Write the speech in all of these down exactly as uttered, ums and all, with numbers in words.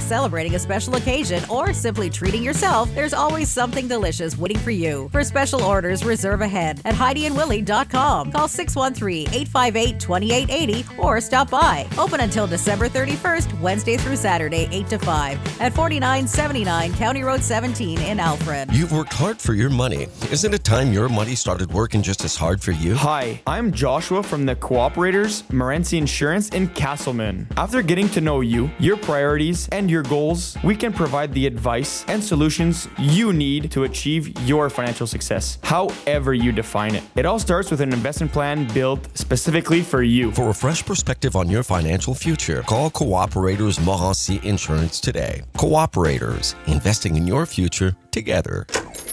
celebrating a special occasion, or simply treating yourself, there's always something delicious waiting for you. For special orders, reserve ahead at heidi and willie dot com. Call six one three, eight five eight, two eight eight zero or stop by. Open until December thirty-first, Wednesday through Saturday, eight to five at forty-nine seventy-nine County Road seventeen in Alfred. You've worked hard for your money. Isn't it time your money started working just as hard for you? Hi, I'm Joshua from the Cooperators, Morency Insurance in Castleman. After getting to know you, your priorities, and your goals, we can provide the advice and solutions you need to achieve your financial success, however you define it. It all starts with an investment plan built specifically for you. For a fresh perspective on your financial future, call Cooperators Morency Insurance today. Cooperators, investing in your future together.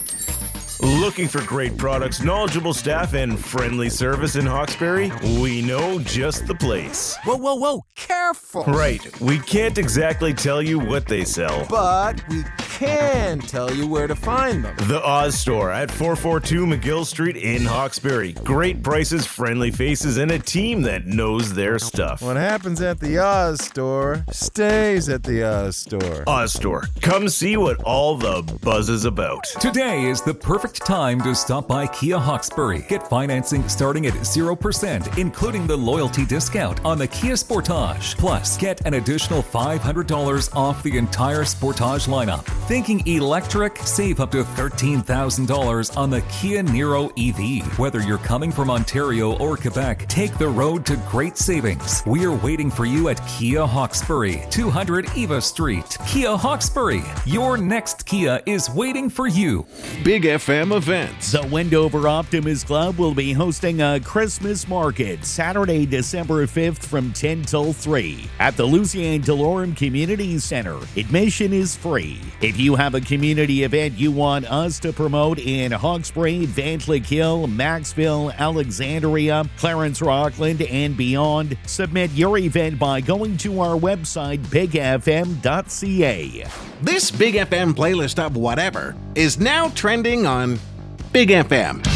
Looking for great products, knowledgeable staff, and friendly service in Hawkesbury? We know just the place. Whoa, whoa, whoa, careful. Right, we can't exactly tell you what they sell, but we can tell you where to find them. The Oz Store at four forty-two McGill Street in Hawkesbury. Great prices, friendly faces, and a team that knows their stuff. What happens at the Oz Store stays at the Oz Store. Oz Store. Come see what all the buzz is about. Today is the perfect time to stop by Kia Hawkesbury. Get financing starting at zero percent, including the loyalty discount on the Kia Sportage. Plus, get an additional five hundred dollars off the entire Sportage lineup. Thinking electric? Save up to thirteen thousand dollars on the Kia Niro E V. Whether you're coming from Ontario or Quebec, take the road to great savings. We're waiting for you at Kia Hawkesbury, two hundred Eva Street. Kia Hawkesbury, your next Kia is waiting for you. Big F M events. The Wendover Optimist Club will be hosting a Christmas market Saturday, December fifth from ten till three at the Lucien Delorme Community Center. Admission is free. If you have a community event you want us to promote in Hawkesbury, Van Slyck Hill, Maxville, Alexandria, Clarence Rockland, and beyond, submit your event by going to our website, big f m dot c a. This Big F M playlist of whatever is now trending on Big F M.